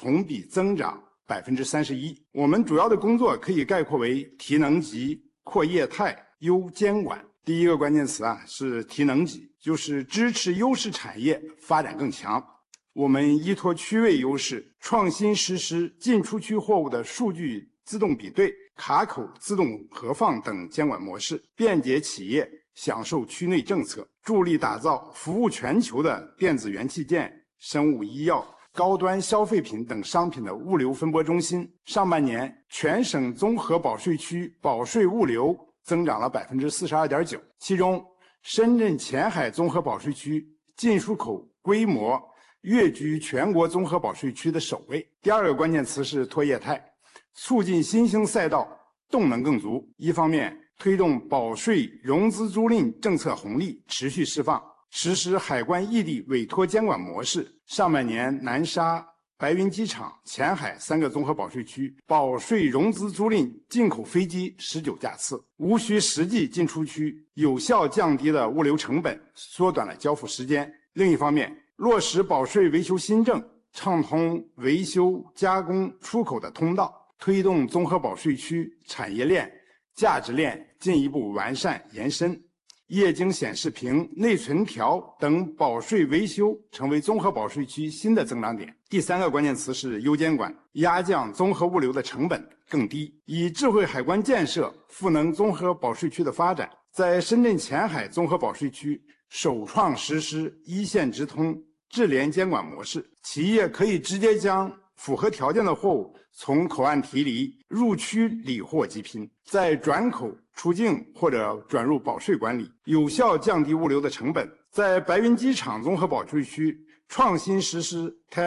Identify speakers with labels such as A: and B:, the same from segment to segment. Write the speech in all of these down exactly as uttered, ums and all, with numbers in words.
A: 同比增长百分之三十一。我们主要的工作可以概括为提能级、扩业态、优监管。第一个关键词啊是提能级，就是支持优势产业发展更强。我们依托区位优势，创新实施进出区货物的数据自动比对、卡口自动核放等监管模式，便捷企业享受区内政策，助力打造服务全球的电子元器件、生物医药、高端消费品等商品的物流分拨中心。上半年，全省综合保税区保税物流增长了 百分之四十二点九， 其中深圳前海综合保税区进出口规模跃居全国综合保税区的首位。第二个关键词是拖业态，促进新兴赛道动能更足。一方面，推动保税融资租赁政策红利持续释放，实施海关异地委托监管模式。上半年，南沙、白云机场、前海三个综合保税区保税融资租赁进口飞机十九架次，无需实际进出区，有效降低了物流成本，缩短了交付时间。另一方面，落实保税维修新政，畅通维修、加工、出口的通道，推动综合保税区产业链、价值链进一步完善延伸。液晶显示屏、内存条等保税维修成为综合保税区新的增长点。第三个关键词是优监管，压降综合物流的成本更低，以智慧海关建设赋能综合保税区的发展。在深圳前海综合保税区首创实施一线直通智联监管模式，企业可以直接将符合条件的货物从口岸提离，入区理货即拼，再转口出境或者转入保税管理，有效降低物流的成本。在白云机场综合保税区创新实施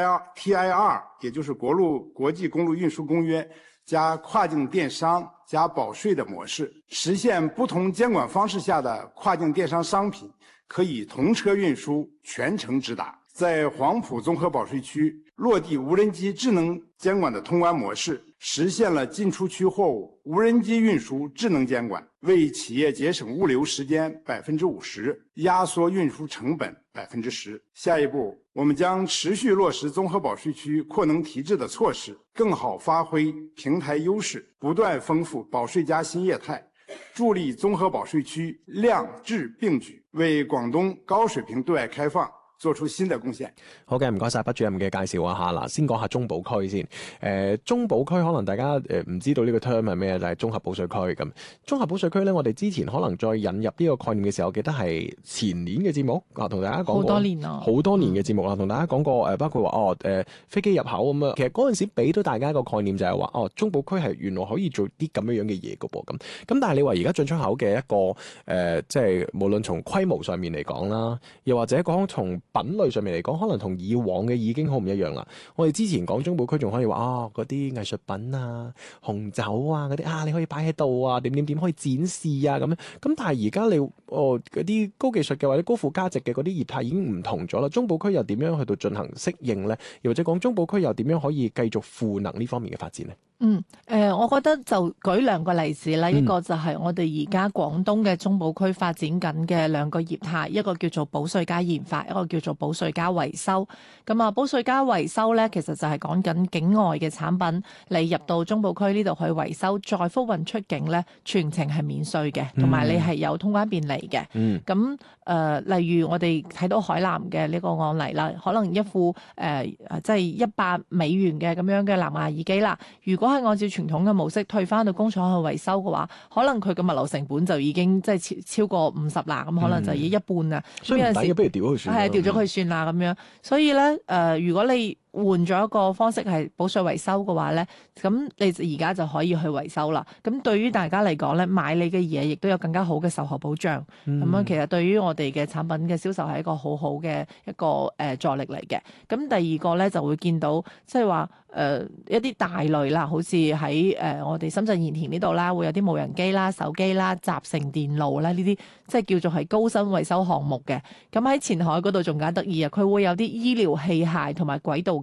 A: T I R， 也就是国路国际公路运输公约加跨境电商加保税的模式，实现不同监管方式下的跨境电商商品可以同车运输，全程直达。在黄埔综合保税区落地无人机智能监管的通关模式，实现了进出区货物无人机运输智能监管，为企业节省物流时间 百分之五十， 压缩运输成本 百分之十。 下一步，我们将持续落实综合保税区扩能提质的措施，更好发挥平台优势，不断丰富保税加新业态，助力综合保税區量質並舉，為廣東高水平對外開放做出新的貢獻。
B: 好嘅，唔該晒畢主任嘅介紹啊嚇。嗱，先講下中保區先。誒、呃，中保區可能大家誒唔、呃、知道呢個 term 係咩，就係綜合保稅區咁。綜合保稅區咧，我哋之前可能再引入呢個概念嘅時候，我記得係前年嘅節目啊，同大家講過好
C: 多年啦，
B: 好多年嘅節目啦，同大家講過誒，包括話哦誒、呃、飛機入口咁樣。其實嗰陣時俾到大家一個概念就係話哦，中保區係原來可以做啲咁樣樣嘅嘢嘅噃咁。咁但係你話而家進出口嘅一個誒、呃，即係無論從規模上面嚟講啦，又或者講從品類上面嚟講，可能同以往嘅已經好唔一樣啦。我哋之前講中保區仲可以話啊，嗰啲藝術品啊、紅酒啊嗰啲啊，你可以擺喺度啊，點點點可以展示啊咁樣。咁但係而家你哦嗰啲高技術嘅或者高附加值嘅嗰啲業態已經唔同咗啦。中保區又點樣去到進行適應咧？又或者講中保區又點樣可以繼續賦能呢方面嘅發展咧？
C: 嗯，誒、呃，我覺得就舉兩個例子啦。嗯、一個就係我哋而家廣東嘅中保區發展緊嘅兩個業態，一個叫做保稅加研發，一個叫做保稅加維修。咁啊，保稅加維修咧，其實就係講緊境外嘅產品，你入到中保區呢度去維修，再復運出境咧，全程係免稅嘅，同埋你係有通關便利嘅。嗯。咁誒、呃，例如我哋睇到海南嘅呢個案例啦，可能一副誒即係一百美元嘅咁樣嘅藍牙耳機啦，如果如果係按照傳統嘅模式退翻到工廠去維修嘅話，可能佢嘅物流成本就已經即係超超過五十啦，咁可能就已經一半啦。
B: 所以唔抵嘅，不如調咗佢算。
C: 係調咗佢算啦咁樣。所以咧，誒、呃，如果你換咗一個方式係保稅維修嘅話咧，咁你而家就可以去維修啦。咁對於大家嚟講咧，買你嘅嘢亦都有更加好嘅售後保障。咁樣、嗯、其實對於我哋嘅產品嘅銷售係一個好好嘅一個誒、呃、助力嚟嘅。咁第二個咧就會見到即係話誒一啲大類啦，好似喺誒我哋深圳鹽田呢度啦，會有啲無人機啦、手機啦、集成電路啦呢啲，即係叫做係高薪維修項目嘅。咁喺前海嗰度仲加得意啊，佢會有啲醫療器械同埋軌道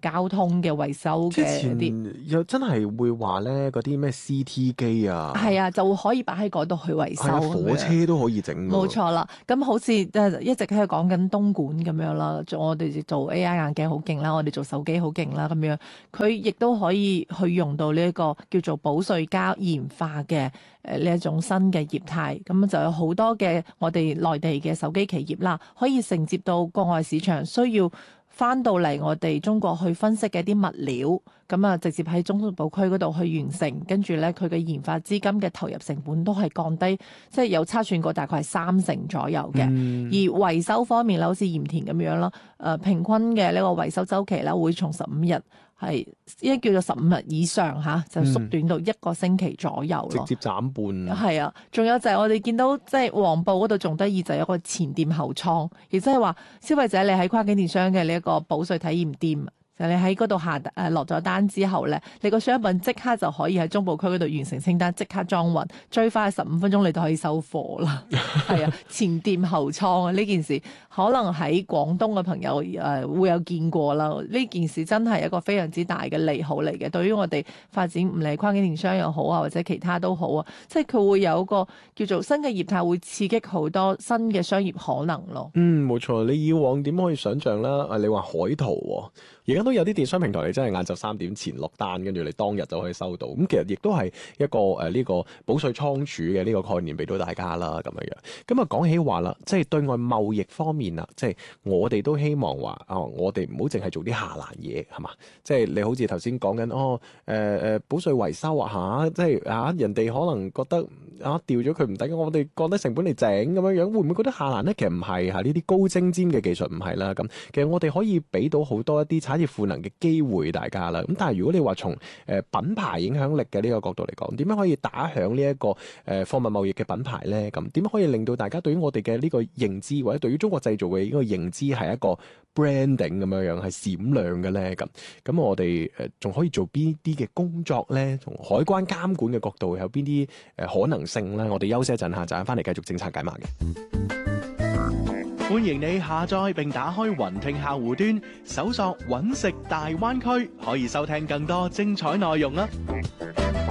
C: 交通嘅維修
B: 之
C: 嘅
B: 前
C: 啲。
B: 又真係會話咧，嗰啲咩 C T 機啊，
C: 係啊，就可以擺喺嗰度去維修
B: 係啊，
C: 咁樣
B: 火車都可以整㗎喎。
C: 冇錯啦，咁好似誒一直喺度講緊東莞咁樣啦，做我哋做 A I 眼鏡好勁啦，我哋做手機好勁啦咁樣，佢亦都可以去用到呢一個叫做保稅膠研化嘅誒呢一種新嘅業態，咁就有好多嘅我哋內地嘅手機企業啦，可以承接到國外市場需要翻到嚟我哋中國去分析嘅一啲物料，咁啊直接喺中部區嗰度去完成，跟住咧佢嘅研發資金嘅投入成本都係降低，即係有測算過大概係三成左右嘅。
B: 嗯
C: 而維修方面咧，好似鹽田咁樣啦，誒、呃、平均嘅呢個維修周期咧，會從十五日係應該叫做十五日以上嚇，就縮短到一個星期左右咯。
B: 直接斬半。
C: 係啊，仲有就係我哋見到即係黃埔嗰度仲得意，就係有個前店後倉，亦即係話消費者你喺跨境電商嘅呢一個保稅體驗店。就你喺嗰度下誒落咗單之後咧，你個商品即刻就可以喺中部區嗰度完成清單，即刻裝運，最快十五分鐘你就可以收貨啦。係啊，前店後倉啊，呢件事可能喺廣東嘅朋友誒、呃、會有見過啦。呢件事真係一個非常之大嘅利好嚟嘅，對於我哋發展唔理跨境電商又好啊，或者其他都好啊，即係佢會有一個叫做新嘅業態，會刺激好多新嘅商業可能咯。
B: 嗯，冇錯。你以往點可以想像啦？啊，你話海淘喎，而家都有啲電商平台，你真係晏晝三點前落單，跟住你當日就可以收到。咁其實亦都係一個誒呢、呃這個保稅倉儲嘅呢個概念俾到大家啦，咁樣樣。咁啊講起話啦，即係對外貿易方面啊，即係我哋都希望話啊、哦，我哋唔好淨係做啲下欄嘢，係嘛？即係你好似頭先講緊哦，誒、呃、誒保稅維修啊嚇，即係啊人哋可能覺得啊掉咗佢唔抵，我哋降低成本嚟整咁樣樣，會唔會覺得下欄咧？其實唔係嚇，呢啲高精尖嘅技術唔係啦。咁其實我哋可以俾到好多一啲產業賦能嘅機會大家啦。咁但係如果你話從誒品牌影響力嘅呢個角度嚟講，點樣可以打響呢一個誒貨物貿易嘅品牌咧？咁點樣可以令到大家對於我哋嘅呢個認知，或者對於中國製造嘅呢個認知係一個 branding 咁樣樣係閃亮嘅咧？咁咁我哋誒仲可以做邊啲嘅工作咧？從海關監管嘅角度有邊啲誒可能性咧？我哋休息一陣下，陣間翻嚟繼續政策解碼嘅。
D: 歡迎你下載並打開雲聽客戶端，搜索揾食大灣區，可以收聽更多精彩內容啦！